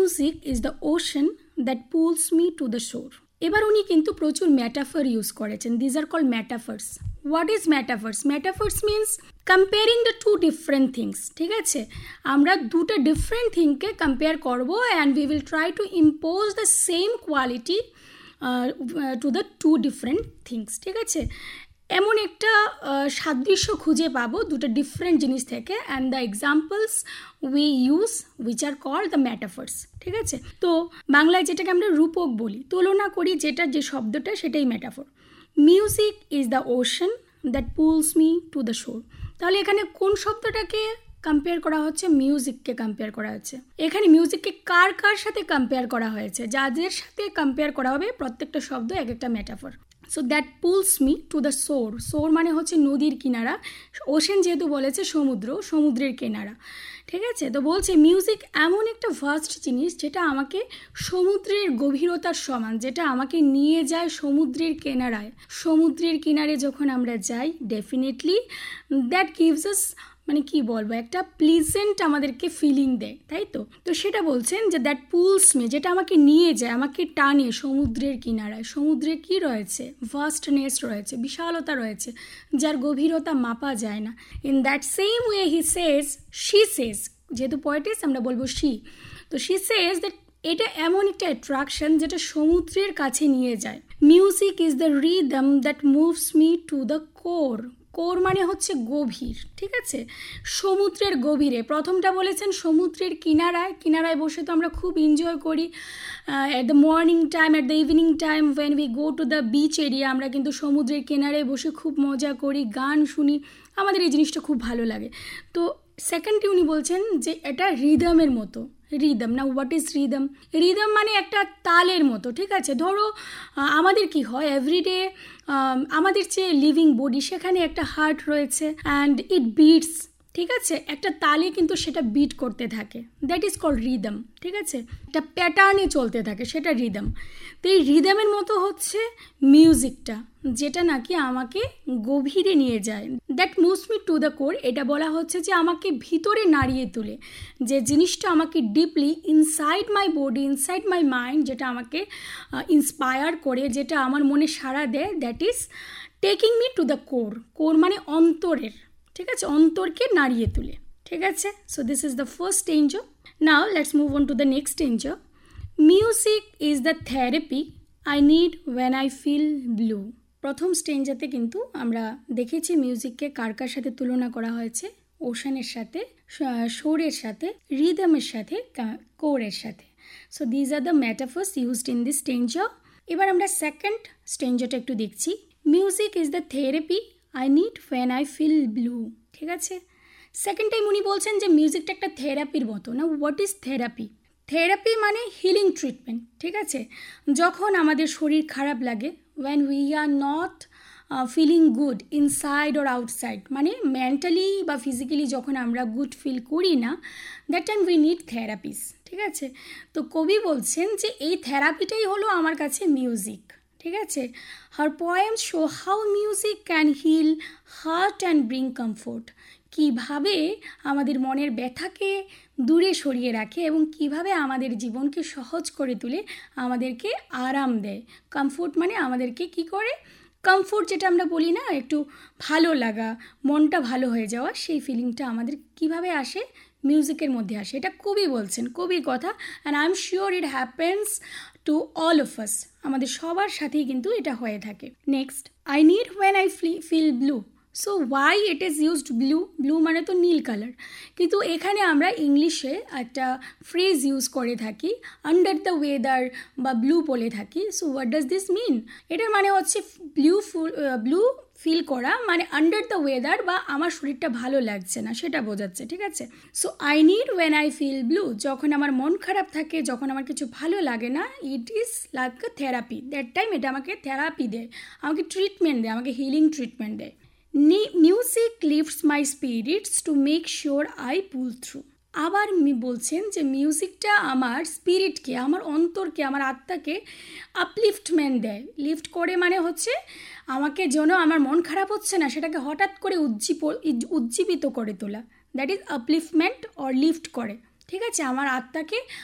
Music is the ocean that pools me to the শোর। এবার উনি কিন্তু প্রচুর ম্যাটাফার ইউজ করেছেন। These are called ম্যাটাফার্স। What is ম্যাটাফার্স? ম্যাটাফার্স means comparing the two different things. ঠিক আছে, আমরা দুটো ডিফারেন্ট থিংকে কম্পেয়ার করবো and we will try to impose the same quality to the two different things. ঠিক আছে, এমন একটা সাদৃশ্য খুঁজে পাবো দুটো ডিফারেন্ট জিনিস থেকে, and the examples we use which are called the ম্যাটাফার্স। ঠিক আছে, তো বাংলায় যেটাকে আমরা রূপক বলি, তুলনা করি, যেটা যে শব্দটা সেটাই metaphor. Music is the ocean that pools me to the শোর। তাহলে এখানে কোন শব্দটাকে কম্পেয়ার করা হচ্ছে? মিউজিককে কম্পেয়ার করা হচ্ছে। এখানে মিউজিককে কার কার সাথে কম্পেয়ার করা হয়েছে? যাদের সাথে কম্পেয়ার করা হবে প্রত্যেকটা শব্দ এক একটা metaphor. So that pools me to the শোর। শোর মানে হচ্ছে নদীর কিনারা, ওশেন যেহেতু বলেছে সমুদ্র, সমুদ্রের কিনারা। ঠিক আছে, তো বলছে মিউজিক এমন একটা ভাস্ট জিনিস যেটা আমাকে সমুদ্রের গভীরতার সমান, যেটা আমাকে নিয়ে যায় সমুদ্রের কিনারায়। সমুদ্রের কিনারে যখন আমরা যাই, ডেফিনেটলি দ্যাট গিভস আস, মানে কি বলবো, একটা প্লিজেন্ট আমাদেরকে ফিলিং দেয়, তাই তো? তো সেটা বলছেন যে দ্যাট পুলস মি, যেটা আমাকে নিয়ে যায়, আমাকে টানে সমুদ্রের কিনারায়। সমুদ্রে কি রয়েছে? ভাস্টনেস রয়েছে, বিশালতা রয়েছে, যার গভীরতা মাপা যায় না। In that same way he Sage, she says, যেহেতু পোয়েটিস আমরা বলবো শি, তো শি সেজ দ্যাট এটা এমন একটা অ্যাট্রাকশন যেটা সমুদ্রের কাছে নিয়ে যায়। Music is the rhythm that moves me to the core. Core মানে হচ্ছে গভীর। ঠিক আছে, সমুদ্রের গভীরে। প্রথমটা বলেছেন সমুদ্রের কিনারায়। কিনারায় বসে তো আমরা খুব এনজয় করি at the morning time, at the evening time when we go to the beach area. আমরা কিন্তু সমুদ্রের কিনারে বসে খুব মজা করি, গান শুনি, আমাদের এই জিনিসটা খুব ভালো লাগে। তো সেকেন্ডটি উনি বলছেন যে এটা রিদমের মতো। রিদম না, হোয়াট ইজ রিদম? রিদম মানে একটা তালের মতো। ঠিক আছে, ধরো আমাদের কি হয় এভরিডে, আমাদের যে লিভিং বডি সেখানে একটা হার্ট রয়েছে অ্যান্ড ইট বিটস। ঠিক আছে, একটা তালে কিন্তু সেটা বিট করতে থাকে, দ্যাট ইজ কল্ড রিদম। ঠিক আছে, একটা প্যাটার্নে চলতে থাকে, সেটা রিদম। তো এই রিদমের মতো হচ্ছে মিউজিকটা, যেটা নাকি আমাকে গভীরে নিয়ে যায়। That moves me to the core. এটা বলা হচ্ছে যে আমাকে ভিতরে নাড়িয়ে তোলে, যে জিনিসটা আমাকে deeply inside my body, inside my mind, যেটা আমাকে ইন্সপায়ার করে, যেটা আমার মনে সাড়া দেয়, that is taking me to the core. Core মানে অন্তরের। ঠিক আছে, অন্তরকে নাড়িয়ে তোলে। ঠিক আছে, so this is the first stranger. Now let's move on to the next stranger. Music is the therapy I need when I feel blue. প্রথম স্টেঞ্জাতে কিন্তু আমরা দেখেছি মিউজিককে কার কার সাথে তুলনা করা হয়েছে? ওশানের সাথে, শোরের সাথে, রিদমের সাথে, কোরের সাথে। So these are the ম্যাটাফার্স used in this stranger. এবার আমরা সেকেন্ড স্টেঞ্জারটা একটু দেখছি। Music is the therapy I need when I feel blue. ঠিক আছে, সেকেন্ড টাইম উনি বলছেন যে মিউজিকটা একটা থেরাপির মতো। না, হোয়াট ইজ থেরাপি? থেরাপি মানে হিলিং ট্রিটমেন্ট। ঠিক আছে, যখন আমাদের শরীর খারাপ লাগে, when we are not feeling good inside or outside, মানে মেন্টালি বা ফিজিক্যালি যখন আমরা গুড ফিল করি না, that time we need three piece. ঠিক আছে, তো কবি বলছেন যে এই থেরাপিটাই হলো আমার কাছে মিউজিক। ঠিক আছে, হার poems show how music can hill heart and bring comfort. কীভাবে আমাদের মনের ব্যথাকে দূরে সরিয়ে রাখে এবং কিভাবে আমাদের জীবনকে সহজ করে তুলে, আমাদেরকে আরাম দেয়। কমফোর্ট মানে আমাদেরকে কি করে, কমফোর্ট যেটা আমরা বলি না, একটু ভালো লাগা, মনটা ভালো হয়ে যাওয়া, সেই ফিলিংটা আমাদের কিভাবে আসে? মিউজিকের মধ্যে আসে। এটা কবি বলছেন, কবির কথা। And I am sure it happens to all of us. আমাদের সবার সাথেই কিন্তু এটা হয়ে থাকে। Next, I need when I feel blue. So why it is used blue? Blue মানে তো নীল কালার, কিন্তু এখানে আমরা ইংলিশে একটা ফ্রেজ ইউজ করে থাকি, আন্ডার দ্য ওয়েদার বা ব্লু বলে থাকি। সো হোয়াট ডাজ দিস মিন? এটার মানে হচ্ছে ব্লু ফিল করা, মানে আন্ডার দ্য ওয়েদার বা আমার শরীরটা ভালো লাগছে না সেটা বোঝাচ্ছে। ঠিক আছে, so I need when I feel blue, যখন আমার মন খারাপ থাকে, যখন আমার কিছু ভালো লাগে না, it is like a therapy. That time এটা আমাকে থেরাপি দেয়, আমাকে ট্রিটমেন্ট দেয়, আমাকে হিলিং ট্রিটমেন্ট দেয়। Music lifts my spirits to make sure I pool through. আবার বলছেন যে মিউজিকটা আমার স্পিরিটকে, আমার অন্তরকে, আমার আত্মাকে আপলিফটমেন্ট দেয়। লিফট করে মানে হচ্ছে আমাকে যেন আমার মন খারাপ হচ্ছে না সেটাকে হঠাৎ করে উজ্জীবিত করে তোলা, দ্যাট ইজ আপলিফটমেন্ট অর লিফট করে। ঠিক আছে, আমার আত্মাকে